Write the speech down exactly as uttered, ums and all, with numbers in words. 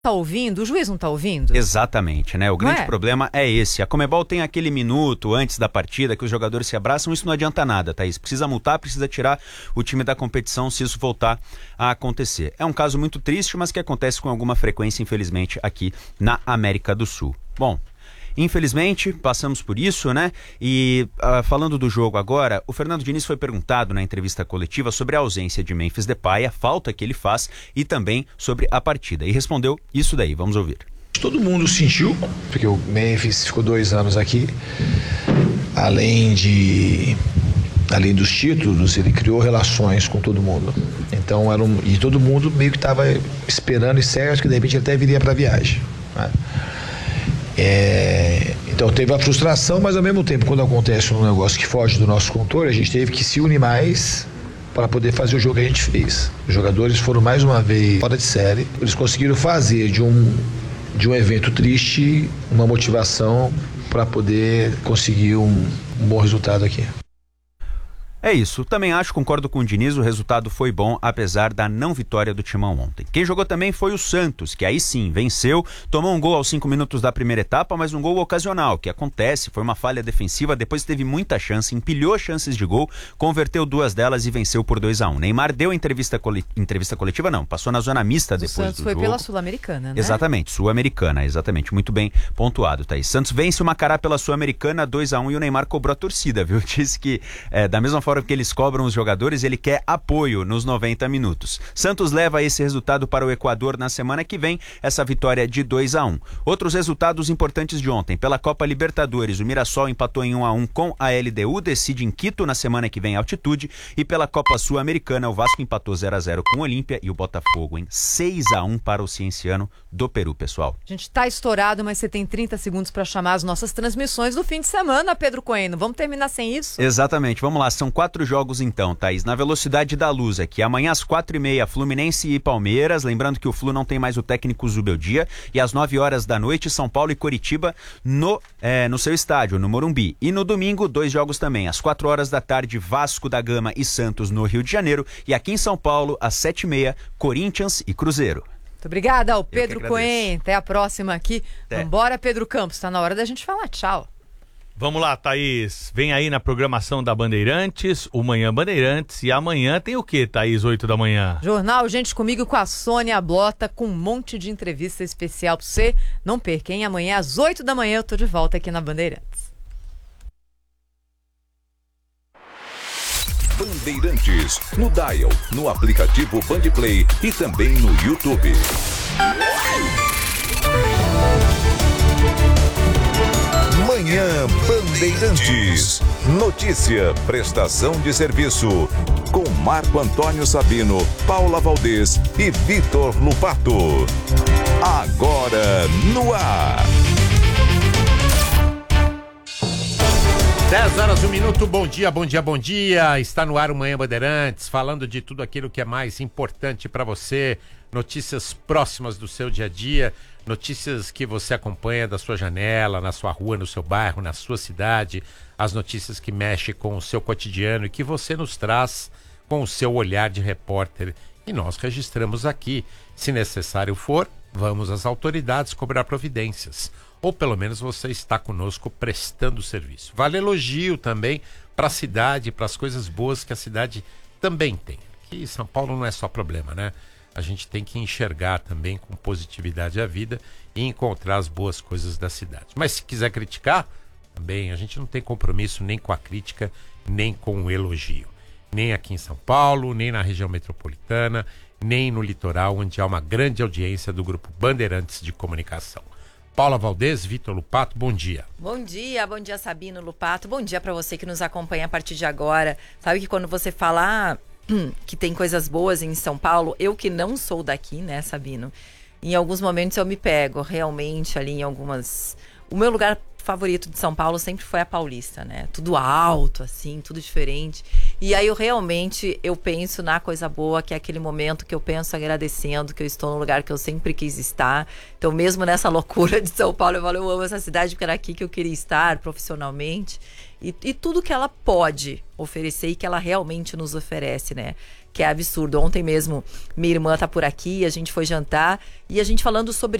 tá ouvindo, o juiz não tá ouvindo? Exatamente, né? O grande é? problema é esse. A Conmebol tem aquele minuto antes da partida que os jogadores se abraçam, isso não adianta nada, Thaís. Precisa multar, precisa tirar o time da competição se isso voltar a acontecer. É um caso muito triste, mas que acontece com alguma frequência, infelizmente, aqui na América do Sul. Bom, infelizmente, passamos por isso, né? E uh, falando do jogo agora, o Fernando Diniz foi perguntado na entrevista coletiva sobre a ausência de Memphis Depay, a falta que ele faz e também sobre a partida. E respondeu isso daí, vamos ouvir. Todo mundo sentiu, porque o Memphis ficou dois anos aqui, além de... além dos títulos, ele criou relações com todo mundo. Então, era um, e todo mundo meio que estava esperando e certo que de repente ele até viria para a viagem, né? É, então teve a frustração, mas ao mesmo tempo, quando acontece um negócio que foge do nosso controle, a gente teve que se unir mais para poder fazer o jogo que a gente fez. Os jogadores foram mais uma vez fora de série. Eles conseguiram fazer de um, de um evento triste uma motivação para poder conseguir um, um bom resultado aqui. É isso, também acho, concordo com o Diniz, o resultado foi bom, apesar da não vitória do Timão ontem. Quem jogou também foi o Santos, que aí sim, venceu, tomou um gol aos cinco minutos da primeira etapa, mas um gol ocasional, que acontece, foi uma falha defensiva, depois teve muita chance, empilhou chances de gol, converteu duas delas e venceu por dois a um. Neymar deu entrevista, cole... entrevista coletiva, não, passou na zona mista depois do jogo. O Santos foi pela Sul-Americana, né? Exatamente, Sul-Americana, exatamente, muito bem pontuado, Thaís. Santos vence o Macará pela Sul-Americana dois a um e o Neymar cobrou a torcida, viu? Disse que, é, da mesma forma que eles cobram os jogadores, ele quer apoio nos noventa minutos. Santos leva esse resultado para o Equador na semana que vem, essa vitória de dois a um. Outros resultados importantes de ontem. Pela Copa Libertadores, o Mirassol empatou em um a um com a L D U, decide em Quito na semana que vem altitude, e pela Copa Sul-Americana, o Vasco empatou zero a zero com o Olímpia e o Botafogo em seis a um para o Cienciano do Peru, pessoal. A gente tá estourado, mas você tem trinta segundos para chamar as nossas transmissões do fim de semana, Pedro Coelho. Vamos terminar sem isso? Exatamente, vamos lá, são quatro jogos então, Thaís, na velocidade da luz aqui, amanhã às quatro e meia, Fluminense e Palmeiras, lembrando que o Flu não tem mais o técnico Zubeldia, e às nove horas da noite, São Paulo e Coritiba no, é, no seu estádio, no Morumbi. E no domingo, dois jogos também, às quatro horas da tarde, Vasco da Gama e Santos no Rio de Janeiro, e aqui em São Paulo, às sete e meia, Corinthians e Cruzeiro. Muito obrigada ao Pedro Cohen, até a próxima aqui. Até. Vambora, Pedro Campos, tá na hora da gente falar tchau. Vamos lá, Thaís. Vem aí na programação da Bandeirantes, o Manhã Bandeirantes. E amanhã tem o quê, Thaís, oito da manhã? Jornal Gente Comigo com a Sônia Blota, com um monte de entrevista especial pra você. Não perca, hein? Amanhã às oito da manhã eu tô de volta aqui na Bandeirantes. Bandeirantes, no Dial, no aplicativo Bandplay e também no YouTube. Manhã Bandeirantes. Notícia, prestação de serviço. Com Marco Antônio Sabino, Paula Valdez e Vitor Lupato. Agora no ar. dez horas, um minuto, bom dia, bom dia, bom dia. Está no ar o Manhã Bandeirantes, falando de tudo aquilo que é mais importante para você. Notícias próximas do seu dia a dia. Notícias que você acompanha da sua janela, na sua rua, no seu bairro, na sua cidade. As notícias que mexem com o seu cotidiano e que você nos traz com o seu olhar de repórter. E nós registramos aqui. Se necessário for, vamos às autoridades cobrar providências. Ou pelo menos você está conosco prestando serviço. Vale elogio também para a cidade, para as coisas boas que a cidade também tem. Aqui São Paulo não é só problema, né? A gente tem que enxergar também com positividade a vida e encontrar as boas coisas da cidade. Mas se quiser criticar, também a gente não tem compromisso nem com a crítica, nem com o elogio. Nem aqui em São Paulo, nem na região metropolitana, nem no litoral, onde há uma grande audiência do Grupo Bandeirantes de Comunicação. Paula Valdez, Vitor Lupato, bom dia. Bom dia, bom dia Sabino, Lupato, bom dia para você que nos acompanha a partir de agora. Sabe que quando você falar que tem coisas boas em São Paulo, eu que não sou daqui, né, Sabino? Em alguns momentos eu me pego realmente ali em algumas... O meu lugar favorito de São Paulo sempre foi a Paulista, né? Tudo alto, assim, tudo diferente. E aí eu realmente, eu penso na coisa boa, que é aquele momento que eu penso agradecendo, que eu estou no lugar que eu sempre quis estar. Então mesmo nessa loucura de São Paulo, eu falo, eu amo essa cidade porque era aqui que eu queria estar profissionalmente. E, e tudo que ela pode oferecer e que ela realmente nos oferece, né? Que é absurdo. Ontem mesmo, minha irmã tá por aqui, a gente foi jantar e a gente falando sobre